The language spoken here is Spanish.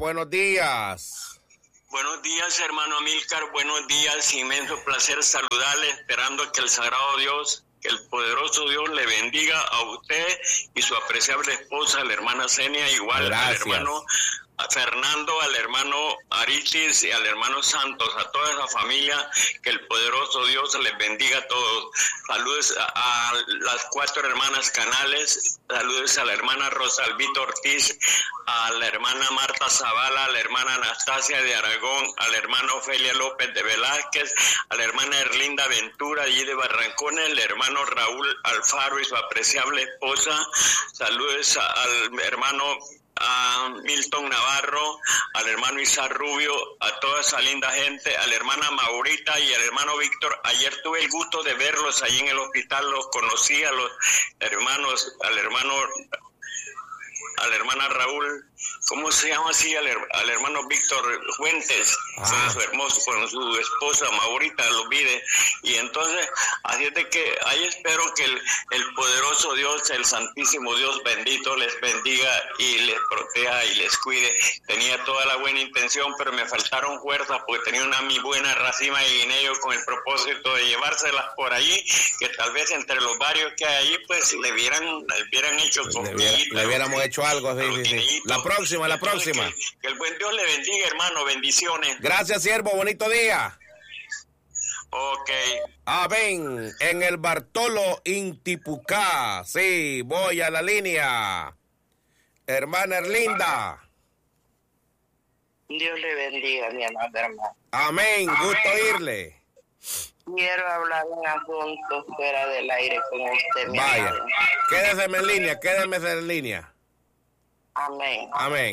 buenos días. Buenos días, hermano Amílcar, buenos días, inmenso placer saludarle, esperando que el sagrado Dios, que el poderoso Dios le bendiga a usted y su apreciable esposa, la hermana Zenia, igual Gracias. al hermano Fernando, al hermano Aritis y al hermano Santos, a toda esa familia, que el poderoso Dios les bendiga a todos. Saludos a las 4 hermanas Canales, saludos a la hermana Rosalvito Ortiz, a la hermana Marta Zavala, a la hermana Anastasia de Aragón, al hermano Ofelia López de Velázquez, a la hermana Erlinda Ventura allí de Barrancones, el hermano Raúl Alfaro y su apreciable esposa, saludos al hermano a Milton Navarro, al hermano Isaac Rubio, a toda esa linda gente, a la hermana Maurita y al hermano Víctor. Ayer tuve el gusto de verlos ahí en el hospital, los conocí a los hermanos, a la hermana Raúl, ¿cómo se llama así? Al hermano Víctor Fuentes, con su esposa Maurita, los vide. Y entonces, así es de que ahí espero que el poderoso Dios, el santísimo Dios bendito, les bendiga y les proteja y les cuide. Tenía toda la buena intención, pero me faltaron fuerzas porque tenía una muy buena racima de guineo con el propósito de llevárselas por allí, que tal vez entre los varios que hay allí, pues le hubieran hecho le hubiéramos hecho algo, sí. La próxima. Que el buen Dios le bendiga, hermano, bendiciones. Gracias, siervo, bonito día. Ok. Amén. En el Bartolo Intipucá. Sí, voy a la línea. Hermana Erlinda. Dios le bendiga, mi amada hermana. Amén, gusto oírle. Quiero hablar un asunto fuera del aire con usted, mi Vaya, amada. quédese en línea. Amén. Amén.